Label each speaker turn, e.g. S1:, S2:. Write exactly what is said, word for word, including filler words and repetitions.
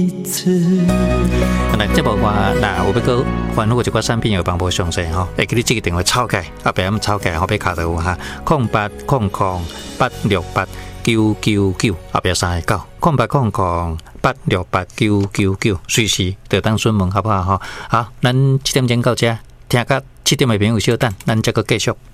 S1: 来，这部我那有要个烦恼一寡产品有帮无详细吼，会记你这个电话抄起来，啊，别咁抄起来，后壁卡到有哈，空八空空八六八九九九，后壁三个九，空八空空八六八九九九，随时就当询问好不好吼？好，咱七点钟到这，听到七点的朋友稍等，咱再个继续。